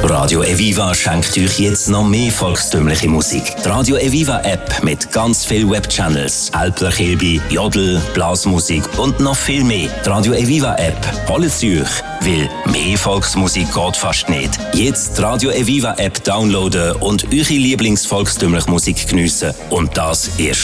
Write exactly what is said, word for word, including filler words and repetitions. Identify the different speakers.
Speaker 1: Radio Eviva schenkt euch jetzt noch mehr volkstümliche Musik. Die Radio Eviva App mit ganz vielen Webchannels, Alpler Kilby, Jodel, Blasmusik und noch viel mehr. Die Radio Eviva App, holt sie euch, weil mehr Volksmusik geht fast nicht. Jetzt die Radio Eviva App downloaden und eure Lieblingsvolkstümliche Musik geniessen. Und das erst